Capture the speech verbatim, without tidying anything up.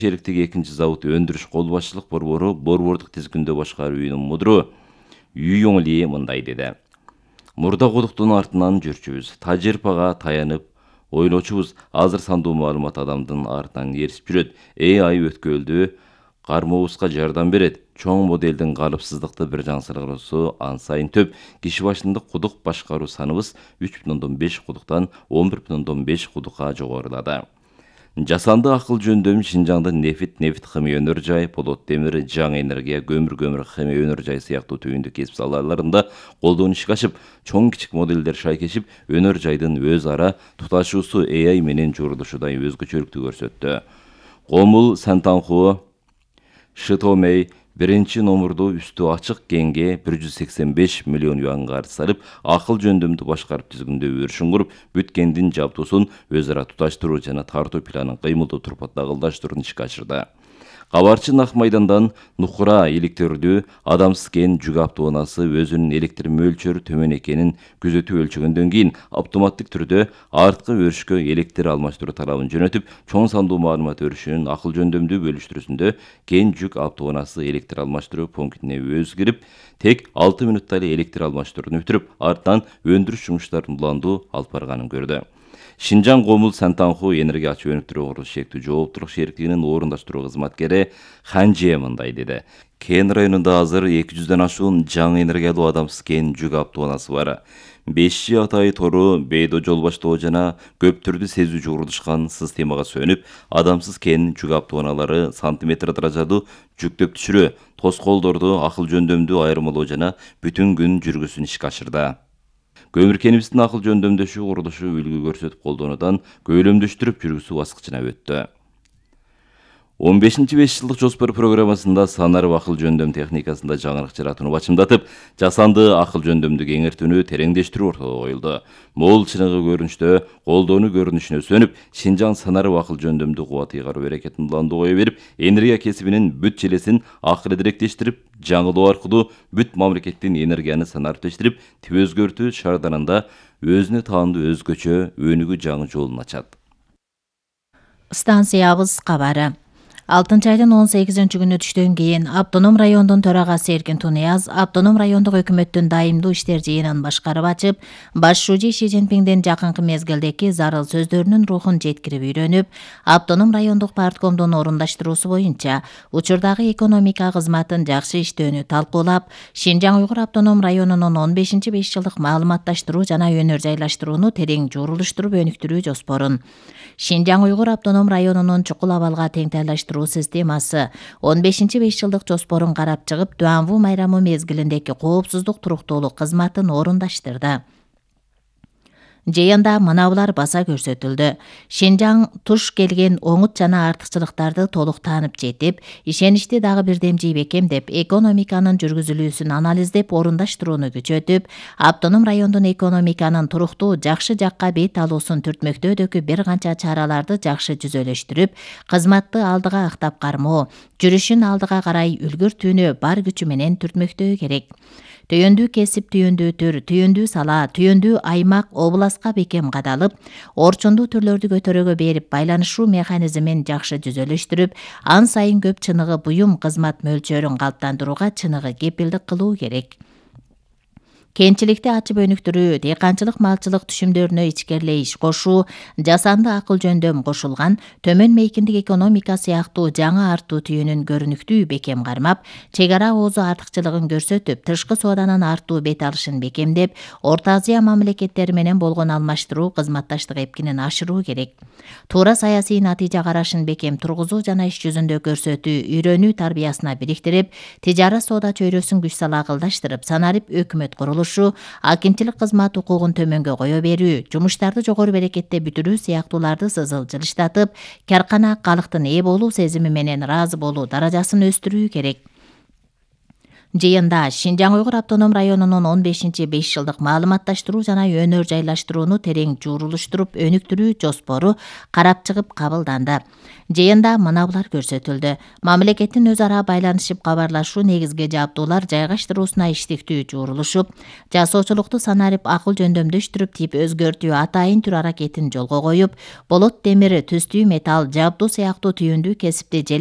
шериктеги экинчи завод өндүрүш кол башчылык борбору борбордук тизгиндөө башкаруу үйүнүн мудуру Юйоң Ли мындай деди. Мурда кудуктун артынан жүрчүбүз, тажырыйпага таянып ойлочубуз. Азыр сандуу маалымат адамдын артынан ерсип жүрөт. эй ай өткөлдү кармообузга жардам берет. Чоң моделдин калыпсыздыкты бир жансыргыруусу ан сайын төп. Киши башындык кудук башкаруу саныбыз үч бүтүн ондон беш кудуктан он бир бүтүн ондон беш кудукка жогорулады. Жасанды акыл жөндөмү Шинжаңдын нефит, нефт химия өнөр жай, полот темир, жаңы энергия, көмүр көмүр химия өнөр жай сыяктуу түйүндү кесип салаларында колдон ишке ашып, чоң кичик моделдер шайкешип, өнөр жайдын өз ара туташуусу эй ай менен журулушудай өзгөчөлүктү көрсөттү. Гомул Сантанху Шитомей биринчи номурду үстү ачык кеңге бир жүз сексен беш миллион юанга каржы салып, акыл жөндөмдү башкарып тизгиндөө өрүшүн куруп, бүткендин жабдуусун өз ара туташтыруу жана тартуу планын кыймылдуу турпатта кылдаштырууну ишке ашырды. Кабарчы Нак майдандан Нукура электрлүү адамсыз кен жүк автоунаасы өзүнүн электр мөлчөрү төмөн экенин күзөтүп өлчөгөндөн кийин автоматтык түрдө арткы өрүшкө электр алмаштыруу талабын жөнөтүп, чоң сандуу маалымат өрүшүнүн акыл жөндөмдүү бөлүштүрүүсүндө кен жүк автоунаасы электр алмаштыруу пунктине өзү кирип, тек алты мүнөттө эле электр алмаштырууну бүтүрүп, артынан өндүрүш жумуштарын уландуу алып барганын көрдү. Шинжаң Гомул Сантанху энергия ачуу өнүктүрүү курулуш шектүү жооптуулук шериктигинин орундаштыруу кызматкери Хан Же мындай деди. Кен районунда азыр эки жүздөн ашуун жаңы энергиялуу адамсыз кен жүк автоунаасы бар. беш жи атайы тору, бейдо жол баштоо жана көп түрдүү сезүү жуурулушкан системага сөнүп, адамсыз кен жүк автоунаалары сантиметр даражадуу жүктөп түшүрүү, тоскоолдорду акыл жөндөмдүү айырмалоо жана бүтүн күн жүргүсүн ишке ашырды. Көмүр кенибиздин акыл жөндөмдөшүү курулушу үлгү көрсөтүп колдонуудан көйлөмдөштүрүп жүргүзүү баскычына өттү. он бешинчи беш жылдык жоспор программасында санарып акыл жөндөм техникасында жаңылык жаратууну бачымдатып, жасанды акыл жөндөмдү кеңейтүүнү тереңдештирүү ортого коюлду. Мол чыныгы көрүнүштө колдонуу көрүнүшүнө сөнүп, Шинжаң санарып акыл жөндөмдү кубат ыйгаруу берекетин уланды кое берип, энергия кесибинин бүт желесин акыл эдиректештирип, жаңылоо аркылуу бүт мамлекеттин энергияны санариптештирип, тип өзгөртүү шарданында өзүнө таандуу өзгөчө өнүгүү жаңы жолун ачат. Станциябыз кабары. алтынчы айдын он сегизинчи күнү түштөн кийин Автоном райондун төрагасы Эркин Тунияз Автоном райондук өкмөттүн дайымдуу иштер жыйынын башкарып ачып, баш шужи Ши Цзиньпиңдин жакынкы мезгилдеки зарыл сөздөрүнүн рухун жеткирип үйрөнүп, Автоном райондук парткомдун орундаштыруусу боюнча учурдагы экономика кызматын жакшы иштөөнү талкуулап, Шинжаң Уйгур автоном районунун он бешинчи беш жылдык маалыматташтыруу жана өнөр жайлаштырууну терең журулуштуруп өнүктүрүү жоспорун, Шинжаң Уйгур автоном районунун чукул абалга теңтайлаштыруу системасы он бешинчи беш жылдык жоспорун карап чыгып, Дуанву майрамы мезгилиндеки коопсуздук туруктуулук кызматын орундаштырды. Жыйында мынабулар баса көрсөтүлдү. Шинжаң туш келген оңут жана артыкчылыктарды толук таанып жетип, ишеничти дагы бирдемжий бекемдеп, экономиканын жүргүзүлүүсүн анализдеп, орундаштырууну күчөтүп, автоном райондун экономиканын туруктуу жакшы жакка бет алуусун түртмөктөөдөгү бир канча чараларды жакшы жүзөлөштүрүп, кызматты алдыга актап кармоо, жүрүшүн алдыга карай үлгүртүүнү бар күчү менен түртмөктөө керек. Түйөндүү кесип, түйөндүү түр, түйөндүү сала, түйөндүү аймак, обласка бекем кадалып, орчундуу түрлөрдү көтөрөгө берип, байланышуу механизмин жакшы жүзөлөштүрүп, ан сайын көп чыныгы буюм кызмат мөлчөрүн калыптандырууга чыныгы кепилдик кылуу керек. Кенчиликти ачып өнүктүрүү, дыйканчылык малчылык түшүмдөрүнө ичкерлей иш кошуу, жасанды акыл жөндөм кошулган, төмөн мейкиндик экономика сыяктуу жаңы артуу түйүнүн көрүнүктүү бекем кармап, чек ара оозу артыкчылыгын көрсөтүп, тышкы сооданын артуу бет алышын бекемдеп, Орто Азия мамлекеттери менен болгон алмаштыруу кызматташтык эпкинин ашыруу керек. Туура саясий натыйжа карашын бекем тургузуу жана иш жүзүндө көрсөтүү, үйрөнүү тарбиясына бириктирип, тижара соода чөйрөсүн күч сала кылдаштырып, санарип өкмөт курулушу, акимчилик кызмат укугун төмөнгө кое берүү, жумуштарды жогору берекетте бүтүрүү сыяктууларды сызыл жылыштатып, каркана калктын ээ болуу сезими менен ыраазы болуу даражасын өстүрүү керек. Жыйында Шинжаң Уйгур автоном районунун он бешинчи беш жылдык маалыматташтыруу жана өнөр жайлаштырууну терең журулуштуруп өнүктүрүү жоспору карап чыгып кабылданды. Жыйында мына булар көрсөтүлдү. Мамлекеттин өз ара байланышып кабарлашуу негизги жабдуулар жайгаштыруусуна иштиктүү журулушуп, жасоочулукту санарип акыл жөндөмдөштүрүп тип өзгөртүү атайын түр аракетин жолго коюп, болот темир, түстүү металл, жабдуу сыяктуу түйүндүү кесипти